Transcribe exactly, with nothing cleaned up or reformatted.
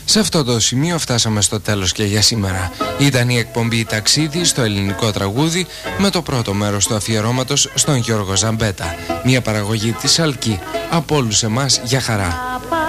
Σε αυτό το σημείο φτάσαμε στο τέλος και για σήμερα. Ήταν η εκπομπή «Ταξίδι» στο ελληνικό τραγούδι με το πρώτο μέρος του αφιερώματος στον Γιώργο Ζαμπέτα. Μια παραγωγή της Αλκή. Από όλους εμάς, για χαρά.